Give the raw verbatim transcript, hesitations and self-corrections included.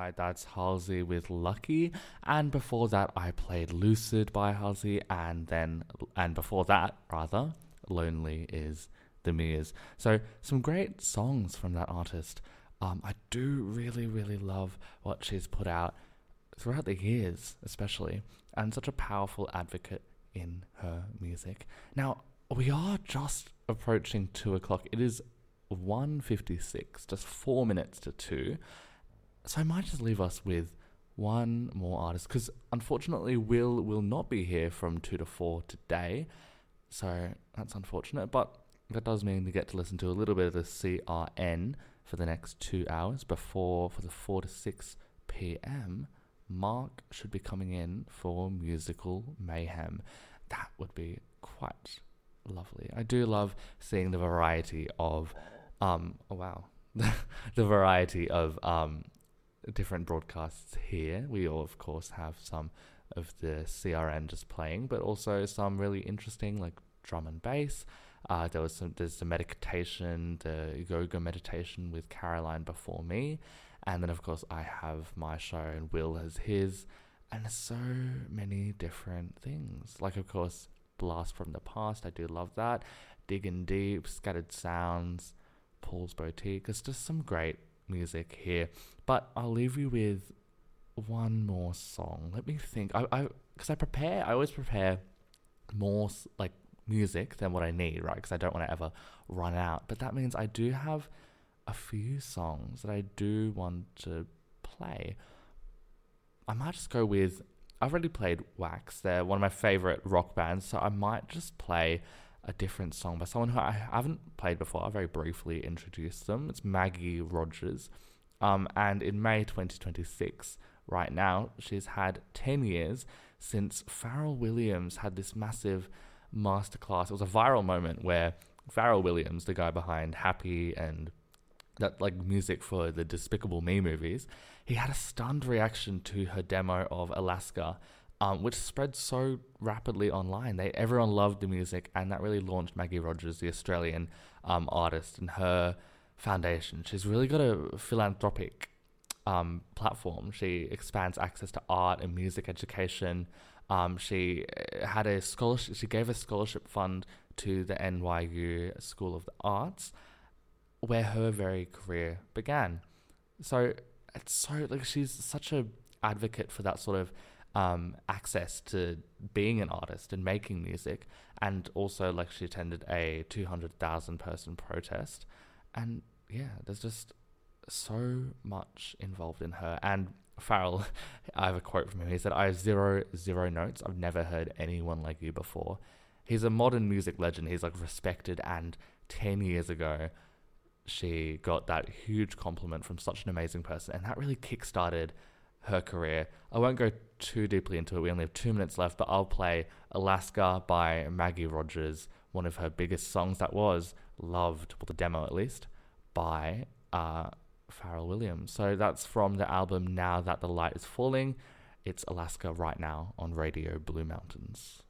right, that's Halsey with Lucky, and before that I played Lucid by Halsey, and then, and before that, rather, Lonely is The Mears. So, some great songs from that artist. Um, I do really, really love what she's put out throughout the years, especially, and such a powerful advocate in her music. Now, we are just approaching two o'clock. It is one fifty-six, just four minutes to two. So I might just leave us with one more artist, because unfortunately Will will not be here from two to four today. So that's unfortunate, but that does mean we get to listen to a little bit of the C R N for the next two hours before, for the four to six p.m. Mark should be coming in for Musical Mayhem. That would be quite lovely. I do love seeing the variety of, um, oh wow, the variety of um different broadcasts here. We all, of course, have some of the C R N just playing, but also some really interesting, like drum and bass. Uh, there was some, there's the meditation, the yoga meditation with Caroline before me. And then, of course, I have my show and Will has his. And so many different things. Like, of course, Blast from the Past. I do love that. Digging Deep, Scattered Sounds, Paul's Boutique. It's just some great music here. But I'll leave you with one more song. Let me think. I, I, because I prepare, I always prepare more, like, music than what I need, right? Because I don't want to ever run out. But that means I do have a few songs that I do want to play. I might just go with, I've already played Wax. They're one of my favorite rock bands, so I might just play a different song by someone who I haven't played before. I very briefly introduced them. It's Maggie Rogers. Um, and in May twenty twenty-six, right now, she's had ten years since Pharrell Williams had this massive masterclass. It was a viral moment where Pharrell Williams, the guy behind Happy and that like music for the Despicable Me movies, he had a stunned reaction to her demo of Alaska, um, which spread so rapidly online. They everyone loved the music, and that really launched Maggie Rogers, the Australian um, artist, and her foundation. She's really got a philanthropic um, platform. She expands access to art and music education. Um, she had a scholarship. She gave a scholarship fund to the N Y U School of the Arts, where her very career began. So it's so like she's such a advocate for that sort of um, access to being an artist and making music, and also like she attended a two hundred thousand person protest, and yeah, there's just so much involved in her. And Pharrell, I have a quote from him. He said, "I have zero zero notes. I've never heard anyone like you before." He's a modern music legend. He's like respected, and ten years ago, she got that huge compliment from such an amazing person, and that really kickstarted her career. I won't go too deeply into it. We only have two minutes left, but I'll play Alaska by Maggie Rogers, one of her biggest songs that was loved, well, the demo at least, by uh, Pharrell Williams. So that's from the album Now That the Light is Falling. It's Alaska right now on Radio Blue Mountains.